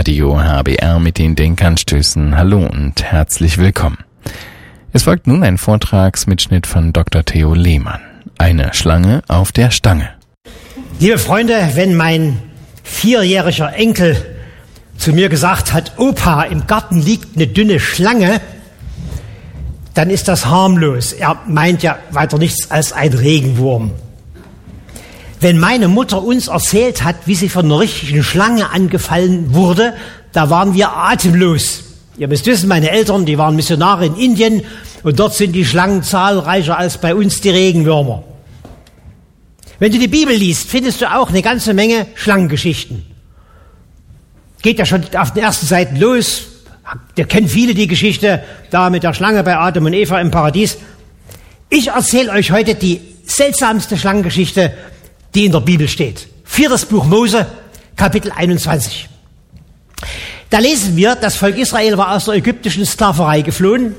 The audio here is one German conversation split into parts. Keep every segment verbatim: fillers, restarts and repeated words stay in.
Radio H B R mit den Denkanstößen. Hallo und herzlich willkommen. Es folgt nun ein Vortragsmitschnitt von Doktor Theo Lehmann. Eine Schlange auf der Stange. Liebe Freunde, wenn mein vierjähriger Enkel zu mir gesagt hat, Opa, im Garten liegt eine dünne Schlange, dann ist das harmlos. Er meint ja weiter nichts als ein Regenwurm. Wenn meine Mutter uns erzählt hat, wie sie von einer richtigen Schlange angefallen wurde, da waren wir atemlos. Ihr müsst wissen, meine Eltern, die waren Missionare in Indien und dort sind die Schlangen zahlreicher als bei uns die Regenwürmer. Wenn du die Bibel liest, findest du auch eine ganze Menge Schlangengeschichten. Geht ja schon auf den ersten Seiten los. Ihr kennt viele die Geschichte da mit der Schlange bei Adam und Eva im Paradies. Ich erzähle euch heute die seltsamste Schlangengeschichte, die in der Bibel steht. Viertes Buch Mose, Kapitel einundzwanzig. Da lesen wir, das Volk Israel war aus der ägyptischen Sklaverei geflohen,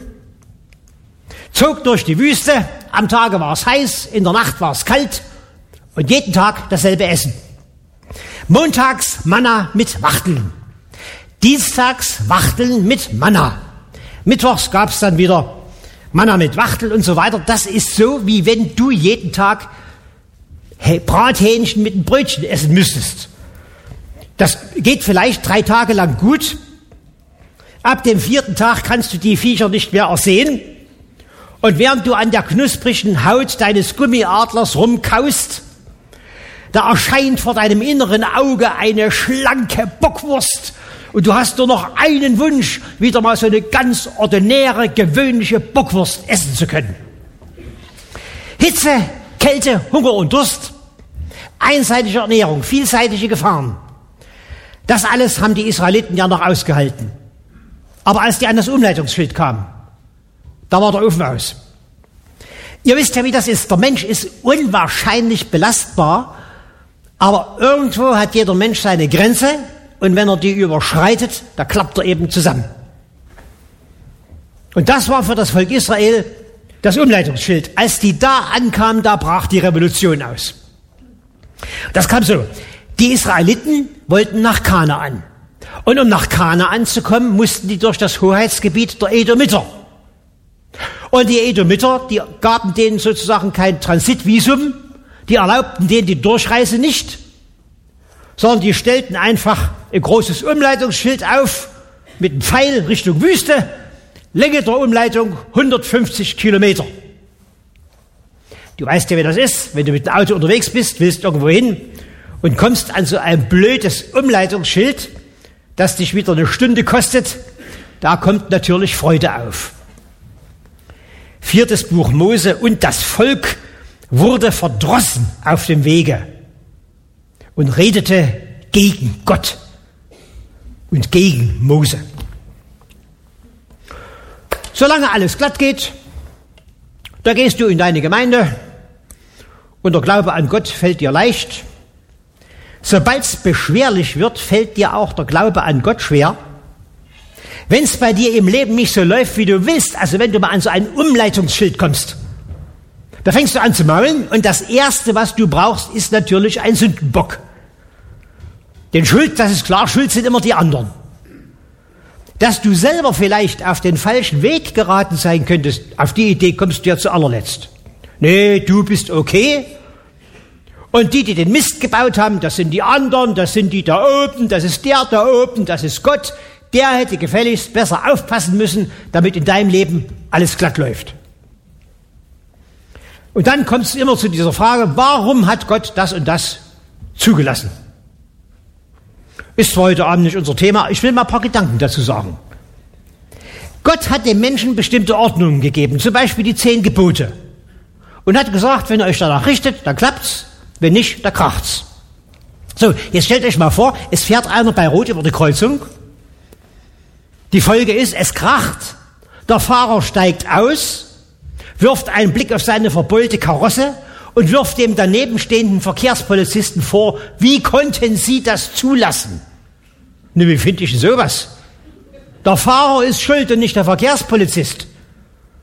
zog durch die Wüste, am Tage war es heiß, in der Nacht war es kalt und jeden Tag dasselbe Essen. Montags Manna mit Wachteln, dienstags Wachteln mit Manna, mittwochs gab es dann wieder Manna mit Wachteln und so weiter. Das ist so, wie wenn du jeden Tag Brathähnchen mit einem Brötchen essen müsstest. Das geht vielleicht drei Tage lang gut. Ab dem vierten Tag kannst du die Viecher nicht mehr ersehen. Und während du an der knusprigen Haut deines Gummiadlers rumkaust, da erscheint vor deinem inneren Auge eine schlanke Bockwurst. Und du hast nur noch einen Wunsch, wieder mal so eine ganz ordinäre, gewöhnliche Bockwurst essen zu können. Hitze, Kälte, Hunger und Durst, einseitige Ernährung, vielseitige Gefahren. Das alles haben die Israeliten ja noch ausgehalten. Aber als die an das Umleitungsschild kamen, da war der Ofen aus. Ihr wisst ja, wie das ist. Der Mensch ist unwahrscheinlich belastbar, aber irgendwo hat jeder Mensch seine Grenze und wenn er die überschreitet, da klappt er eben zusammen. Und das war für das Volk Israel das Umleitungsschild. Als die da ankamen, da brach die Revolution aus. Das kam so. Die Israeliten wollten nach Kanaan. Und um nach Kanaan zu kommen, mussten die durch das Hoheitsgebiet der Edomiter. Und die Edomiter, die gaben denen sozusagen kein Transitvisum, die erlaubten denen die Durchreise nicht, sondern die stellten einfach ein großes Umleitungsschild auf mit einem Pfeil Richtung Wüste, Länge der Umleitung hundertfünfzig Kilometer. Du weißt ja, wie das ist, wenn du mit dem Auto unterwegs bist, willst irgendwo hin und kommst an so ein blödes Umleitungsschild, das dich wieder eine Stunde kostet, da kommt natürlich Freude auf. Viertes Buch Mose, und das Volk wurde verdrossen auf dem Wege und redete gegen Gott und gegen Mose. Solange alles glatt geht, da gehst du in deine Gemeinde und der Glaube an Gott fällt dir leicht. Sobald es beschwerlich wird, fällt dir auch der Glaube an Gott schwer. Wenn es bei dir im Leben nicht so läuft, wie du willst, also wenn du mal an so ein Umleitungsschild kommst, da fängst du an zu maulen und das Erste, was du brauchst, ist natürlich ein Sündenbock. Denn Schuld, das ist klar, Schuld sind immer die anderen. Dass du selber vielleicht auf den falschen Weg geraten sein könntest, auf die Idee kommst du ja zu allerletzt. Nee, du bist okay. Und die, die den Mist gebaut haben, das sind die anderen, das sind die da oben, das ist der da oben, das ist Gott. Der hätte gefälligst besser aufpassen müssen, damit in deinem Leben alles glatt läuft. Und dann kommst du immer zu dieser Frage, warum hat Gott das und das zugelassen? Ist zwar heute Abend nicht unser Thema, ich will mal ein paar Gedanken dazu sagen. Gott hat dem Menschen bestimmte Ordnungen gegeben, zum Beispiel die zehn Gebote. Und hat gesagt, wenn ihr euch danach richtet, dann klappt's, wenn nicht, dann kracht's. So, jetzt stellt euch mal vor, es fährt einer bei Rot über die Kreuzung. Die Folge ist, es kracht, der Fahrer steigt aus, wirft einen Blick auf seine verbeulte Karosse und wirft dem daneben stehenden Verkehrspolizisten vor, wie konnten Sie das zulassen? Ne, wie finde ich sowas? Der Fahrer ist schuld und nicht der Verkehrspolizist.